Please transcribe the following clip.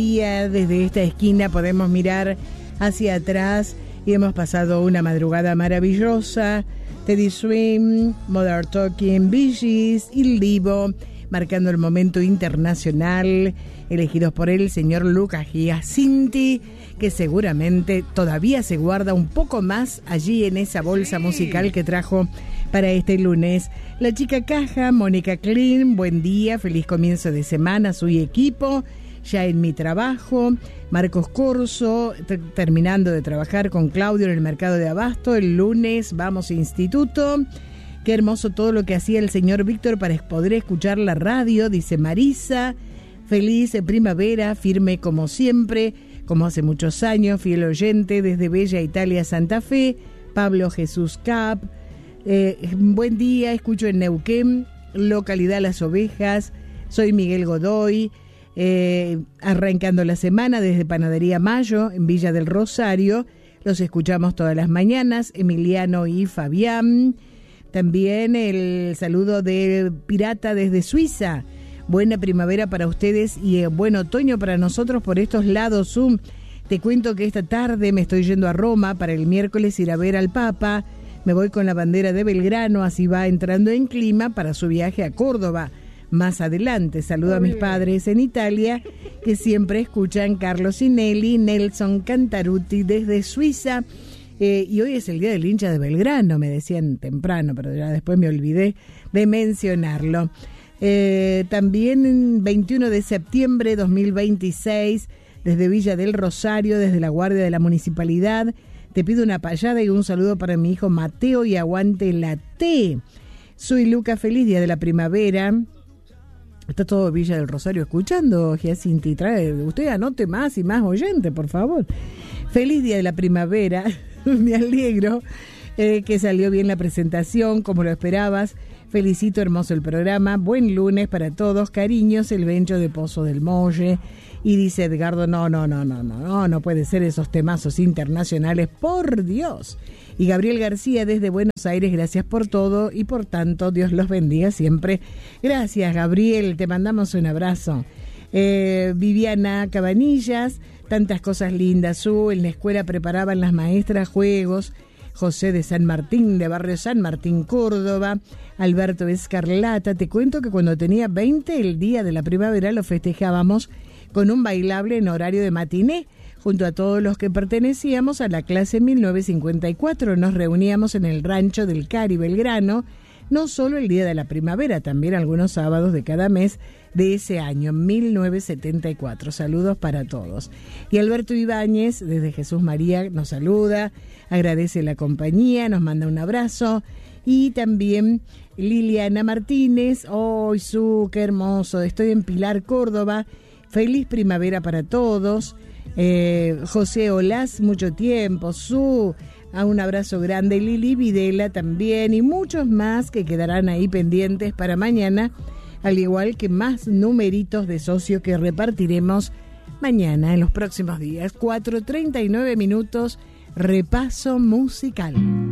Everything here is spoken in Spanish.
Desde esta esquina podemos mirar hacia atrás y hemos pasado una madrugada maravillosa. Teddy Swim, Modern Talking, Bee Gees y Livo, marcando el momento internacional, elegidos por el señor Lucas Giacinti, que seguramente todavía se guarda un poco más allí en esa bolsa musical que trajo para este lunes. La chica caja, Mónica Klein, buen día, feliz comienzo de semana, su equipo, ya en mi trabajo. Marcos Corso, terminando de trabajar con Claudio en el mercado de Abasto, el lunes vamos a instituto. Qué hermoso todo lo que hacía el señor Víctor para poder escuchar la radio, dice Marisa. Feliz primavera, firme como siempre, como hace muchos años, fiel oyente desde Bella Italia, Santa Fe. Pablo Jesús Cap, buen día, escucho en Neuquén, localidad Las Ovejas. Soy Miguel Godoy, arrancando la semana desde Panadería Mayo, en Villa del Rosario. Los escuchamos todas las mañanas, Emiliano y Fabián. También el saludo de Pirata desde Suiza. Buena primavera para ustedes y buen otoño para nosotros por estos lados. Te cuento que esta tarde me estoy yendo a Roma para el miércoles ir a ver al Papa. Me voy con la bandera de Belgrano, así va entrando en clima para su viaje a Córdoba. Más adelante, saludo a mis padres en Italia, que siempre escuchan Carlos Sinelli, Nelson Cantaruti desde Suiza. Y hoy es el día del hincha de Belgrano, me decían temprano, pero ya después me olvidé de mencionarlo. También 21 de septiembre de 2026, desde Villa del Rosario, desde la Guardia de la Municipalidad, te pido una payada y un saludo para mi hijo Mateo y aguante la T. Soy Luca, feliz día de la primavera. Está todo Villa del Rosario escuchando, Giacinti. Usted anote más y más oyente, por favor. Feliz día de la primavera. Me alegro que salió bien la presentación, como lo esperabas. Felicito, hermoso el programa. Buen lunes para todos. Cariños, el Bencho de Pozo del Molle. Y dice Edgardo, no puede ser esos temazos internacionales, por Dios. Y Gabriel García desde Buenos Aires, gracias por todo y por tanto, Dios los bendiga siempre. Gracias, Gabriel, te mandamos un abrazo. Viviana Cabanillas, tantas cosas lindas. En la escuela preparaban las maestras juegos. José de San Martín, de Barrio San Martín, Córdoba. Alberto Escarlata, te cuento que cuando tenía 20, el día de la primavera, lo festejábamos con un bailable en horario de matiné. Junto a todos los que pertenecíamos a la clase 1954, nos reuníamos en el rancho del Cari Belgrano, no solo el día de la primavera, también algunos sábados de cada mes de ese año, 1974. Saludos para todos. Y Alberto Ibáñez, desde Jesús María, nos saluda, agradece la compañía, nos manda un abrazo. Y también Liliana Martínez, qué hermoso, estoy en Pilar, Córdoba, feliz primavera para todos. José Olaz, mucho tiempo, un abrazo grande. Lili Videla también y muchos más que quedarán ahí pendientes para mañana, al igual que más numeritos de socio que repartiremos mañana en los próximos días. 4:39, repaso musical.